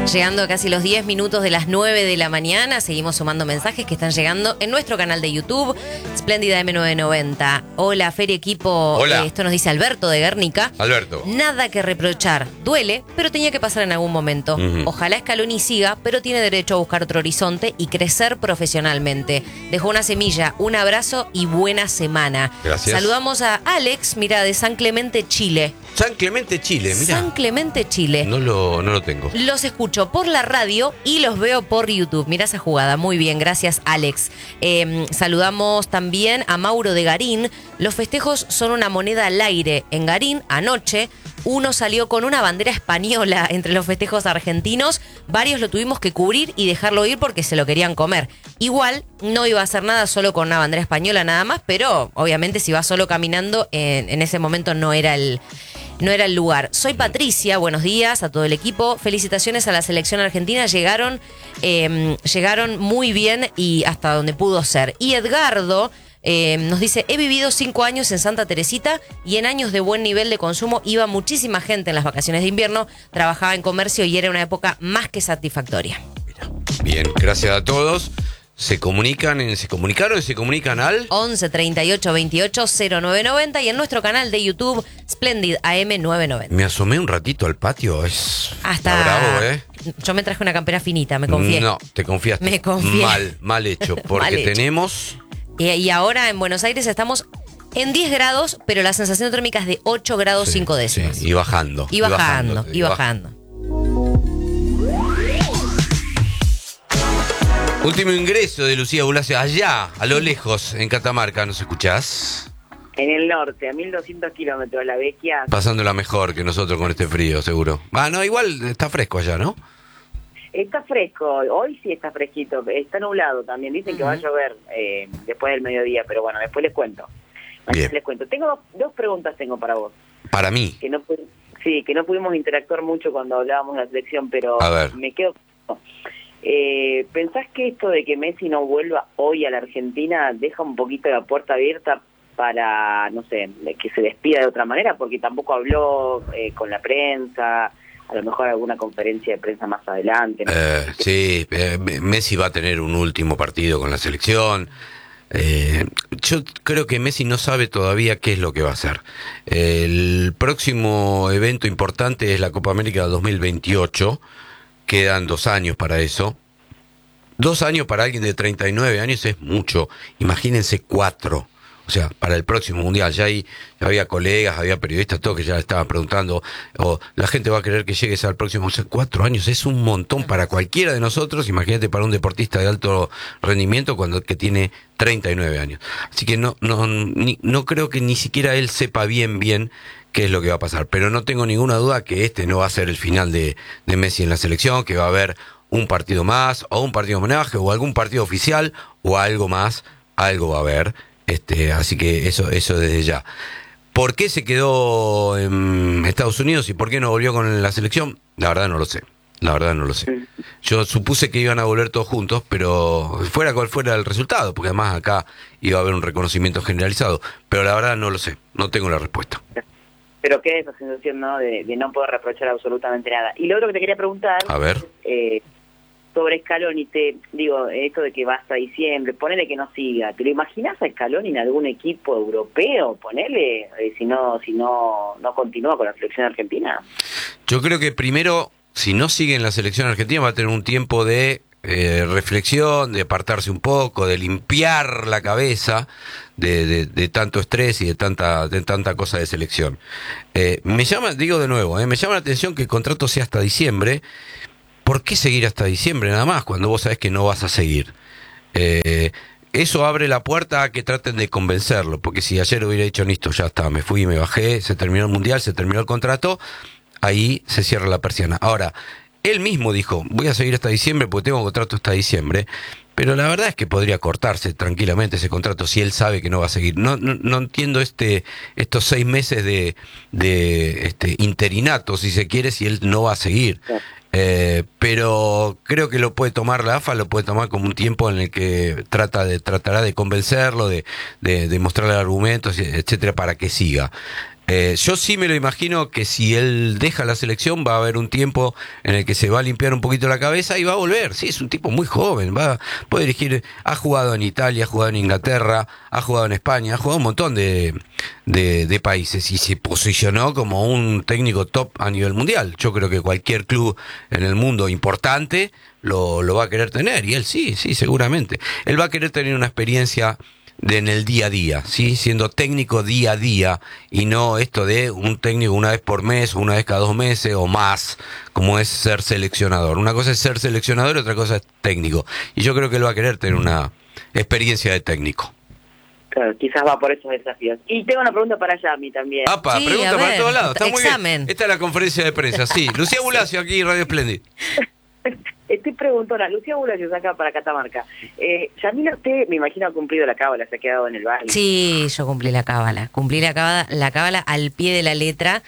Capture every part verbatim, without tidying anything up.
Llegando a casi los diez minutos de las nueve de la mañana, seguimos sumando mensajes que están llegando en nuestro canal de YouTube, Espléndida M novecientos noventa. Hola, Feria Equipo. Hola. Eh, esto nos dice Alberto de Guernica. Alberto. Nada que reprochar. Duele, pero tenía que pasar en algún momento. Uh-huh. Ojalá Scaloni siga, pero tiene derecho a buscar otro horizonte y crecer profesionalmente. Dejó una semilla, un abrazo y buena semana. Gracias. Saludamos a Alex, mira, de San Clemente, Chile. San Clemente, Chile, mira. San Clemente, Chile. No lo, no lo tengo. Los escucho por la radio y los veo por YouTube. Mirá esa jugada. Muy bien, gracias, Alex. Eh, saludamos también a Mauro de Garín. Los festejos son una moneda al aire. En Garín, anoche, uno salió con una bandera española entre los festejos argentinos. Varios lo tuvimos que cubrir y dejarlo ir porque se lo querían comer. Igual, no iba a hacer nada solo con una bandera española nada más, pero obviamente si va solo caminando, en, en ese momento no era el... No era el lugar. Soy Patricia, buenos días a todo el equipo. Felicitaciones a la selección argentina. Llegaron, eh, llegaron muy bien y hasta donde pudo ser. Y Edgardo eh, nos dice, he vivido cinco años en Santa Teresita y en años de buen nivel de consumo iba muchísima gente en las vacaciones de invierno. Trabajaba en comercio y era una época más que satisfactoria. Mira. Bien, gracias a todos. Se comunican, en, se comunicaron y se comunican al once treinta y ocho veintiocho cero nueve noventa y en nuestro canal de YouTube Splendid A M novecientos noventa. Me asomé un ratito al patio, es Hasta está bravo, ¿eh? Yo me traje una campera finita, me confié. No, te confiaste. Me confié. Mal, mal hecho, porque Mal hecho. tenemos... Y, y ahora en Buenos Aires estamos en diez grados, pero la sensación térmica es de ocho grados Sí, cinco décimas. sí, y bajando. Y bajando, y baj- bajando. Último ingreso de Lucía Bulacio, allá, a lo lejos, en Catamarca, ¿nos escuchás? En el norte, a mil doscientos kilómetros, la Vecchia. Pasándola mejor que nosotros con este frío, seguro. Ah, no, igual está fresco allá, ¿no? Está fresco, hoy sí está fresquito, está nublado también, dicen que va a llover eh, después del mediodía, pero bueno, después les cuento. Bien. Después les cuento. Tengo dos, dos preguntas tengo para vos. Para mí. Que no pu- sí, que no pudimos interactuar mucho cuando hablábamos de la selección, pero A ver. me quedo... Eh, ¿Pensás que esto de que Messi no vuelva hoy a la Argentina deja un poquito la puerta abierta para, no sé, de que se despida de otra manera? Porque tampoco habló eh, con la prensa, a lo mejor alguna conferencia de prensa más adelante. ¿no? Eh, sí, eh, Messi va a tener un último partido con la selección. Eh, yo creo que Messi no sabe todavía qué es lo que va a hacer. El próximo evento importante es la Copa América dos mil veintiocho. Quedan dos años para eso. Dos años para alguien de treinta y nueve años es mucho. Imagínense cuatro. O sea, para el próximo mundial. Ya, hay, ya había colegas, había periodistas, todo que ya estaban preguntando. O la gente va a querer que llegues al próximo. O sea, cuatro años es un montón para cualquiera de nosotros. Imagínate para un deportista de alto rendimiento cuando que tiene treinta y nueve años. Así que no, no, ni, no creo que ni siquiera él sepa bien, bien qué es lo que va a pasar. Pero no tengo ninguna duda que este no va a ser el final de, de Messi en la selección, que va a haber un partido más, o un partido de homenaje, o algún partido oficial, o algo más, algo va a haber. Este, así que eso, eso desde ya. ¿Por qué se quedó en Estados Unidos y por qué no volvió con la selección? La verdad no lo sé. La verdad no lo sé. Yo supuse que iban a volver todos juntos, pero fuera cual fuera el resultado, porque además acá iba a haber un reconocimiento generalizado. Pero la verdad no lo sé. No tengo la respuesta. Pero qué esa sensación, ¿no? De, de no poder reprochar absolutamente nada. Y lo otro que te quería preguntar... A ver. Eh, sobre Scaloni, te digo, esto de que va hasta diciembre, ponele que no siga. ¿Te lo imaginas a Scaloni en algún equipo europeo? Ponele, eh, si no si no no continúa con la selección argentina. Yo creo que primero, si no sigue en la selección argentina, va a tener un tiempo de eh, reflexión, de apartarse un poco, de limpiar la cabeza de, de, de tanto estrés y de tanta de tanta cosa de selección. Eh, me llama, digo de nuevo, eh, me llama la atención que el contrato sea hasta diciembre. ¿Por qué seguir hasta diciembre nada más cuando vos sabés que no vas a seguir? Eh, eso abre la puerta a que traten de convencerlo, porque si ayer hubiera dicho, listo, ya está, me fui, me bajé, se terminó el mundial, se terminó el contrato, ahí se cierra la persiana. Ahora, él mismo dijo, voy a seguir hasta diciembre porque tengo contrato hasta diciembre, pero la verdad es que podría cortarse tranquilamente ese contrato si él sabe que no va a seguir. No, no, no entiendo este estos seis meses de, de este interinato, si se quiere, si él no va a seguir. Sí. Eh, pero creo que lo puede tomar la A F A, lo puede tomar como un tiempo en el que trata de tratará de convencerlo, de, de, de mostrarle argumentos, etcétera, para que siga. Eh, yo sí me lo imagino que si él deja la selección va a haber un tiempo en el que se va a limpiar un poquito la cabeza y va a volver. Sí, es un tipo muy joven, va puede dirigir, ha jugado en Italia, ha jugado en Inglaterra, ha jugado en España, ha jugado un montón de, de, de países y se posicionó como un técnico top a nivel mundial. Yo creo que cualquier club en el mundo importante lo, lo va a querer tener, y él sí, sí, seguramente. Él va a querer tener una experiencia de en el día a día, ¿sí? Siendo técnico día a día y no esto de un técnico una vez por mes o una vez cada dos meses o más, como es ser seleccionador. Una cosa es ser seleccionador y otra cosa es técnico. Y yo creo que él va a querer tener una experiencia de técnico. Claro, quizás va por esos desafíos. Y tengo una pregunta para Yami también. ¡Apa! Sí, Pregunta a para ver, todos lados. Está muy examen. bien. Esta es la conferencia de prensa, sí. Lucía Bulacio aquí, Radio Splendid. Estoy preguntona, Lucía Bulacio saca para Catamarca. Eh, Yamila, usted me imagino ha cumplido la cábala, se ha quedado en el baile. Sí, yo cumplí la cábala. Cumplí la cábala, la cábala al pie de la letra.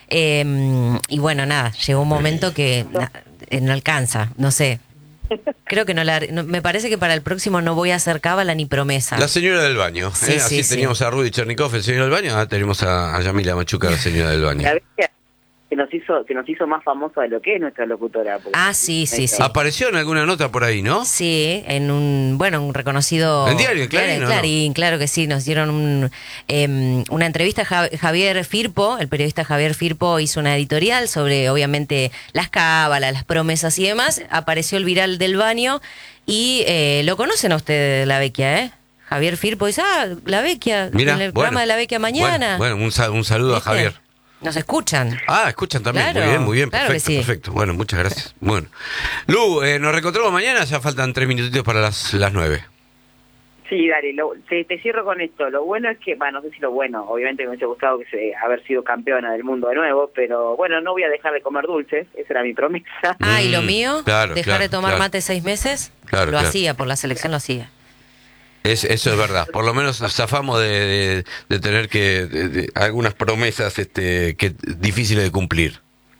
Eh, y bueno, nada, llegó un momento que na, eh, no alcanza, no sé. Creo que no la... No, me parece que para el próximo no voy a hacer cábala ni promesa. La señora del baño. Sí, ¿eh? sí, Así sí. teníamos a Rudy Chernikov, el señor del baño. Ahora tenemos a, a Yamila Machuca, la señora del baño. La vez que que nos hizo que nos hizo más famosa de lo que es nuestra locutora. porque- Ah, sí, sí, sí. Apareció en alguna nota por ahí, ¿no? Sí, en un, bueno, un reconocido... ¿En diario, en Clarín, Claro, o Clarín, claro que sí, nos dieron un, eh, una entrevista. Ja- Javier Firpo, el periodista Javier Firpo hizo una editorial sobre, obviamente, las cábalas, las promesas y demás. Apareció el viral del baño y eh, lo conocen a ustedes, La Vecchia, ¿eh? Javier Firpo dice, ah, La Vecchia, Mira, en el bueno, programa de La Vecchia mañana. Bueno, bueno, un, sal- un saludo ¿Viste? a Javier. Nos escuchan. Ah, escuchan también. Claro, muy bien, muy bien. claro que Perfecto, sí. perfecto. Bueno, muchas gracias. Bueno. Lu, eh, nos reencontramos mañana. Ya faltan tres minutitos para las, las nueve. Sí, dale, lo- te, te cierro con esto. Lo bueno es que, bueno, no sé si lo bueno, obviamente me hubiese gustado que se, haber sido campeona del mundo de nuevo, pero bueno, no voy a dejar de comer dulces, esa era mi promesa. Ah, ¿y lo Mm, mío? claro, Dejar claro, de tomar claro. mate seis meses. Claro, lo claro. hacía, por la selección lo hacía. Es, eso es verdad. Por lo menos nos zafamos de, de, de tener que de- de- algunas promesas este, que difíciles de cumplir.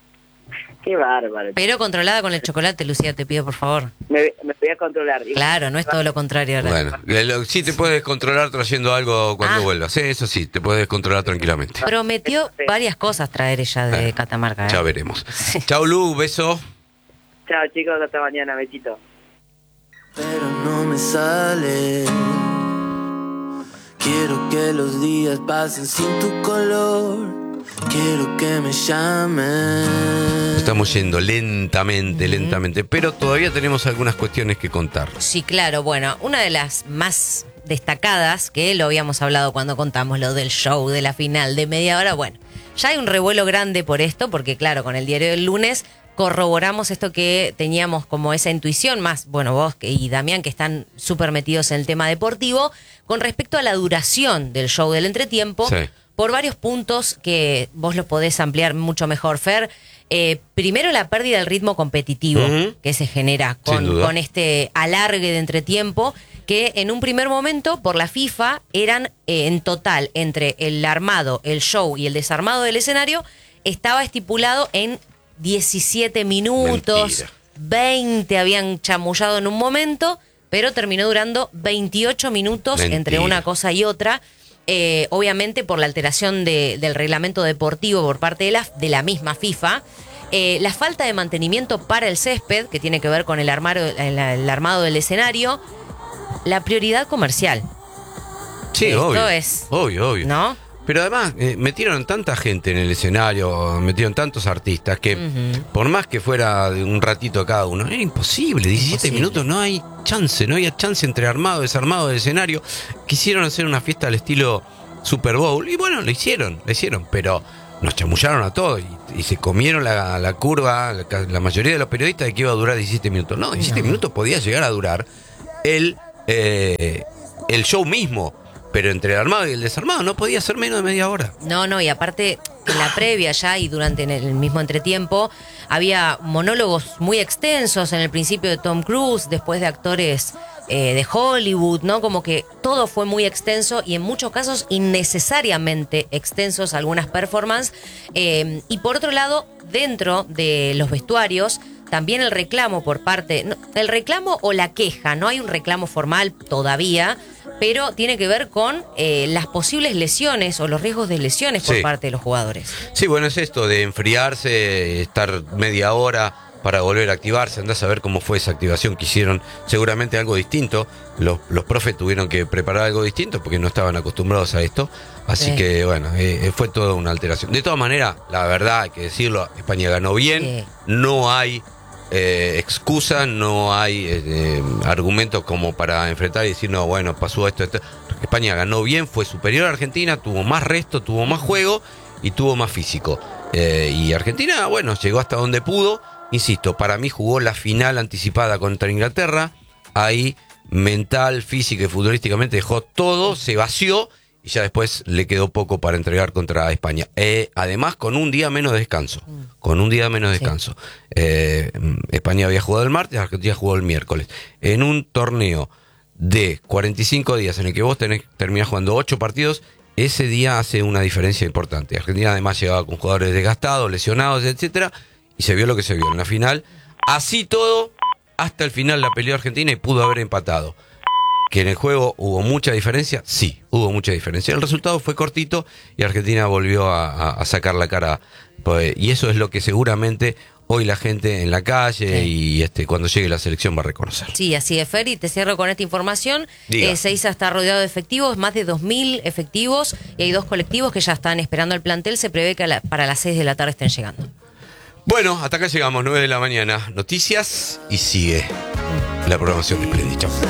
Qué bárbaro. Pero controlada con el chocolate, Lucía, te pido por favor. Me, me voy a controlar. Claro, no es todo lo contrario ahora. Bueno, le- lo- sí te puedes controlar trayendo algo cuando Ah. vuelvas. Sí, eso sí, te puedes controlar tranquilamente. Prometió varias cosas traer ella de Eh, Catamarca. ¿eh? Ya veremos. Chau, Lu, beso. Chao chicos, hasta mañana, besito. Pero no me sale. Quiero que los días pasen sin tu color. Quiero que me llamen. Estamos yendo lentamente, lentamente, pero todavía tenemos algunas cuestiones que contar. Sí, claro. Bueno, una de las más destacadas, que lo habíamos hablado cuando contamos lo del show, de la final de media hora, bueno, ya hay un revuelo grande por esto, porque claro, con el diario del lunes corroboramos esto que teníamos como esa intuición, más, bueno, vos que- y Damián, que están súper metidos en el tema deportivo, con respecto a la duración del show del entretiempo, Sí. por varios puntos que vos los podés ampliar mucho mejor, Fer. Eh, primero, la pérdida del ritmo competitivo Ujú. que se genera Sin con, duda. con este alargue de entretiempo, que en un primer momento, por la FIFA, eran eh, en total, entre el armado, el show y el desarmado del escenario, estaba estipulado en diecisiete minutos, Mentira. veinte habían chamullado en un momento, pero terminó durando veintiocho minutos Mentira. entre una cosa y otra. Eh, obviamente por la alteración de- del reglamento deportivo por parte de la, de la misma FIFA, eh, la falta de mantenimiento para el césped, que tiene que ver con el, armario, el, el armado del escenario, la prioridad comercial, Sí, Esto obvio. es- Obvio, obvio. ¿no? Pero además, eh, metieron tanta gente en el escenario, metieron tantos artistas, que Ujú. por más que fuera de un ratito cada uno, era imposible. diecisiete Imposible. minutos, no hay chance, no había chance entre armado y desarmado del escenario. Quisieron hacer una fiesta al estilo Super Bowl, y bueno, lo hicieron, lo hicieron, pero nos chamullaron a todos y, y se comieron la, la curva, la, la mayoría de los periodistas, de que iba a durar diecisiete minutos. No, diecisiete No. minutos podía llegar a durar el, eh, el show mismo. Pero entre el armado y el desarmado no podía ser menos de media hora. No, no, y aparte en la previa ya y durante en el mismo entretiempo había monólogos muy extensos en el principio de Tom Cruise, después de actores eh, de Hollywood, ¿no? Como que todo fue muy extenso y en muchos casos innecesariamente extensos algunas performances. Eh, y por otro lado, dentro de los vestuarios, también el reclamo por parte, no, el reclamo o la queja, no hay un reclamo formal todavía, pero tiene que ver con eh, las posibles lesiones o los riesgos de lesiones por Sí. parte de los jugadores. Sí, bueno, es esto de enfriarse, estar media hora para volver a activarse. Andás a ver cómo fue esa activación que hicieron, seguramente algo distinto. Los, los profes tuvieron que preparar algo distinto porque no estaban acostumbrados a esto. Así Sí. que, bueno, eh, fue toda una alteración. De todas maneras, la verdad, hay que decirlo, España ganó bien. Sí. No hay eh, excusa, no hay eh, argumentos como para enfrentar y decir, no, bueno, pasó esto, esto. España ganó bien, fue superior a Argentina, tuvo más resto, tuvo más juego y tuvo más físico. Eh, y Argentina, bueno, llegó hasta donde pudo. Insisto, para mí jugó la final anticipada contra Inglaterra. Ahí, mental, física y futbolísticamente dejó todo, se vació y ya después le quedó poco para entregar contra España. Eh, además, con un día menos de descanso. Con un día menos de Sí. descanso. Eh, España había jugado el martes, Argentina jugó el miércoles. En un torneo de cuarenta y cinco días en el que vos tenés, terminás jugando ocho partidos, ese día hace una diferencia importante. Argentina además llegaba con jugadores desgastados, lesionados, etcétera, y se vio lo que se vio en la final. Así todo, hasta el final la peleó Argentina y pudo haber empatado. Que en el juego hubo mucha diferencia, sí, hubo mucha diferencia. El resultado fue cortito y Argentina volvió a, a, a sacar la cara. Pues, y eso es lo que seguramente hoy la gente en la calle Sí. y este cuando llegue la selección va a reconocer. Sí, así es, Fer, y te cierro con esta información. Diga. Eh, Seiza está rodeado de efectivos, más de dos mil efectivos, y hay dos colectivos que ya están esperando al plantel. Se prevé que a la- para las seis de la tarde estén llegando. Bueno, hasta acá llegamos, nueve de la mañana. Noticias y sigue la programación de Splendid. Chau.